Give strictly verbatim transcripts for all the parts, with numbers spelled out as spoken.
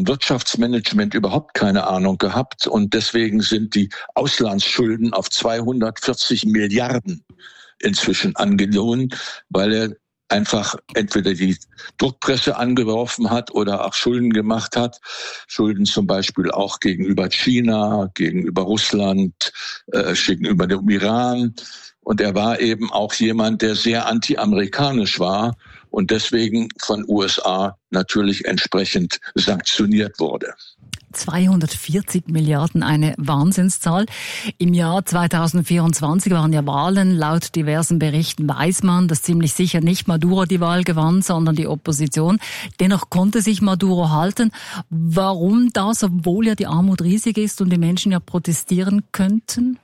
vom Wirtschaftsmanagement überhaupt keine Ahnung gehabt. Und deswegen sind die Auslandsschulden auf zweihundertvierzig Milliarden inzwischen angenommen, weil er einfach entweder die Druckpresse angeworfen hat oder auch Schulden gemacht hat. Schulden zum Beispiel auch gegenüber China, gegenüber Russland, äh, gegenüber dem Iran. Und er war eben auch jemand, der sehr anti-amerikanisch war und deswegen von U S A natürlich entsprechend sanktioniert wurde. zweihundertvierzig Milliarden, eine Wahnsinnszahl. Im Jahr zweitausendvierundzwanzig waren ja Wahlen. Laut diversen Berichten weiß man, dass ziemlich sicher nicht Maduro die Wahl gewann, sondern die Opposition. Dennoch konnte sich Maduro halten. Warum das, obwohl ja die Armut riesig ist und die Menschen ja protestieren könnten?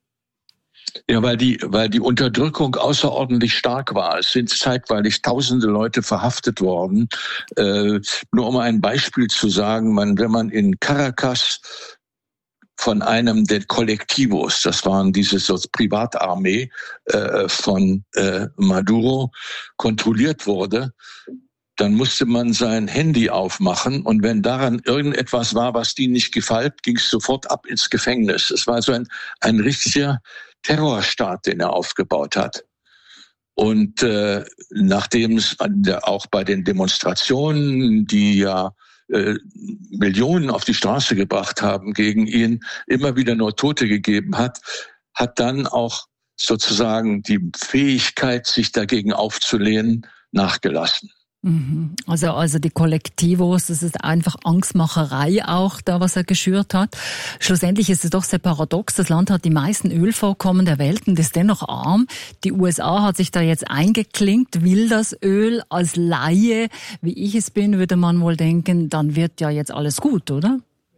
Ja, weil die, weil die Unterdrückung außerordentlich stark war. Es sind zeitweilig tausende Leute verhaftet worden. Äh, nur um ein Beispiel zu sagen, man, wenn man in Caracas von einem der Colectivos, das waren diese so Privatarmee äh, von äh, Maduro, kontrolliert wurde, dann musste man sein Handy aufmachen und wenn daran irgendetwas war, was die nicht gefallen, ging es sofort ab ins Gefängnis. Es war so ein, ein richtiger Terrorstaat, den er aufgebaut hat. Und äh, nachdem es auch bei den Demonstrationen, die ja äh, Millionen auf die Straße gebracht haben gegen ihn, immer wieder nur Tote gegeben hat, hat dann auch sozusagen die Fähigkeit, sich dagegen aufzulehnen, nachgelassen. Also, also die Kollektivos, das ist einfach Angstmacherei auch, da was er geschürt hat. Schlussendlich ist es doch sehr paradox. Das Land hat die meisten Ölvorkommen der Welt und ist dennoch arm. Die U S A hat sich da jetzt eingeklinkt, will das Öl. Als Laie, wie ich es bin, würde man wohl denken, dann wird ja jetzt alles gut, oder?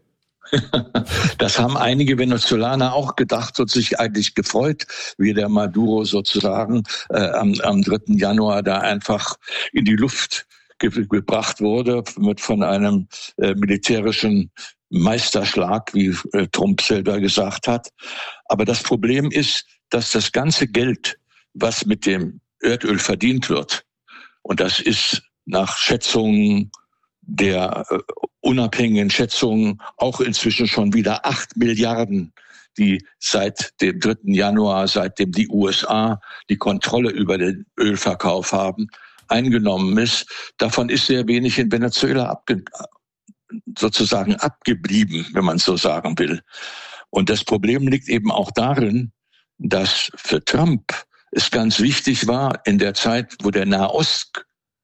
Das haben einige Venezolaner auch gedacht und sich eigentlich gefreut, wie der Maduro sozusagen äh, am, am dritten Januar da einfach in die Luft ge- gebracht wurde, mit von einem äh, militärischen Meisterschlag, wie äh, Trump selber gesagt hat. Aber das Problem ist, dass das ganze Geld, was mit dem Erdöl verdient wird, und das ist nach Schätzungen der äh, unabhängigen Schätzungen auch inzwischen schon wieder acht Milliarden, die seit dem dritten Januar, seitdem die U S A die Kontrolle über den Ölverkauf haben, eingenommen ist. Davon ist sehr wenig in Venezuela abge- sozusagen abgeblieben, wenn man so sagen will. Und das Problem liegt eben auch darin, dass für Trump es ganz wichtig war, in der Zeit, wo der Nahost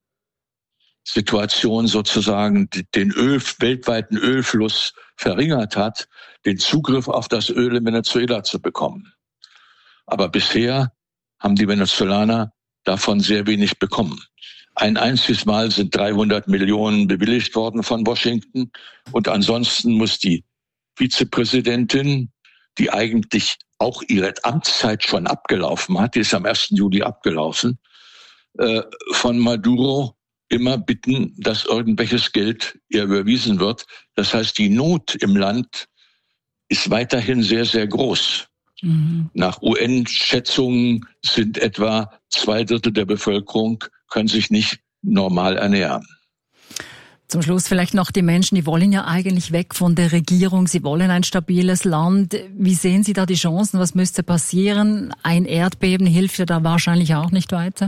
Situation sozusagen den Öl, weltweiten Ölfluss verringert hat, den Zugriff auf das Öl in Venezuela zu bekommen. Aber bisher haben die Venezolaner davon sehr wenig bekommen. Ein einziges Mal sind dreihundert Millionen bewilligt worden von Washington und ansonsten muss die Vizepräsidentin, die eigentlich auch ihre Amtszeit schon abgelaufen hat, die ist am ersten Juli abgelaufen, äh, von Maduro immer bitten, dass irgendwelches Geld ihr überwiesen wird. Das heißt, die Not im Land ist weiterhin sehr, sehr groß. Mhm. Nach U N-Schätzungen sind etwa zwei Drittel der Bevölkerung können sich nicht normal ernähren. Zum Schluss vielleicht noch die Menschen, die wollen ja eigentlich weg von der Regierung. Sie wollen ein stabiles Land. Wie sehen Sie da die Chancen? Was müsste passieren? Ein Erdbeben hilft ja da wahrscheinlich auch nicht weiter.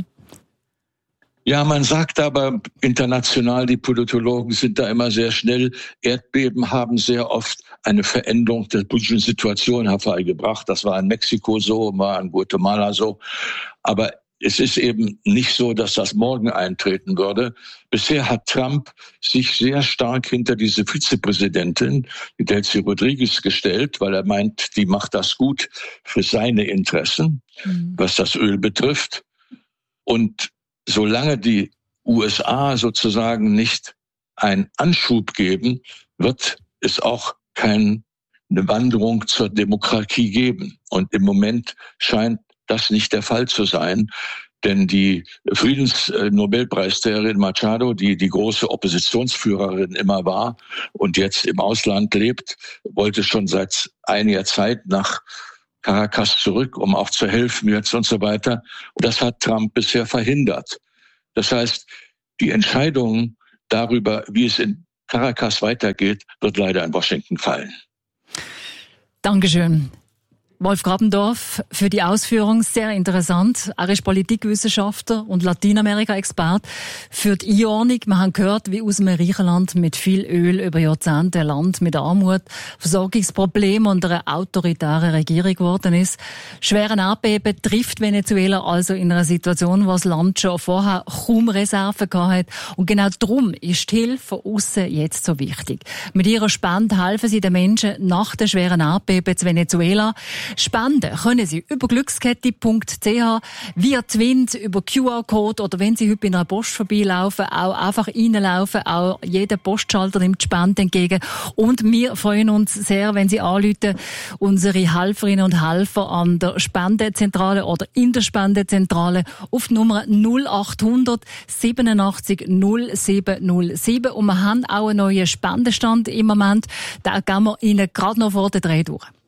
Ja, man sagt aber international, die Politologen sind da immer sehr schnell. Erdbeben haben sehr oft eine Veränderung der politischen Situation herbeigebracht. Das war in Mexiko so, war in Guatemala so. Aber es ist eben nicht so, dass das morgen eintreten würde. Bisher hat Trump sich sehr stark hinter diese Vizepräsidentin, die Delcy Rodriguez, gestellt, weil er meint, die macht das gut für seine Interessen, mhm. was das Öl betrifft. Und solange die U S A sozusagen nicht einen Anschub geben, wird es auch keine Wanderung zur Demokratie geben. Und im Moment scheint das nicht der Fall zu sein. Denn die Friedensnobelpreisträgerin Machado, die die große Oppositionsführerin immer war und jetzt im Ausland lebt, wollte schon seit einiger Zeit nach Caracas zurück, um auch zu helfen jetzt und so weiter. Und das hat Trump bisher verhindert. Das heißt, die Entscheidung darüber, wie es in Caracas weitergeht, wird leider in Washington fallen. Dankeschön. Wolf Grabendorf, für die Ausführung sehr interessant. Er ist Politikwissenschaftler und Lateinamerika-Expert. Für die Einordnung, wir haben gehört, wie aus einem reichen Land mit viel Öl über Jahrzehnte ein Land mit Armut, Versorgungsproblemen und einer autoritären Regierung geworden ist. Schweren Erdbeben trifft Venezuela also in einer Situation, wo das Land schon vorher kaum Reserven hatte. Und genau darum ist die Hilfe von aussen jetzt so wichtig. Mit ihrer Spende helfen sie den Menschen nach den schweren Erdbeben zu Venezuela. Spenden können Sie über glückskette punkt c h, via Twint, über Q R-Code oder wenn Sie heute bei einer Post vorbeilaufen, auch einfach reinlaufen. Auch jeder Postschalter nimmt Spenden entgegen. Und wir freuen uns sehr, wenn Sie anrufen, unsere Helferinnen und Helfer an der Spendenzentrale oder in der Spendenzentrale auf die Nummer null achthundert siebenundachtzig null sieben null sieben. Und wir haben auch einen neuen Spendenstand im Moment. Da gehen wir Ihnen gerade noch vor den Dreh durch.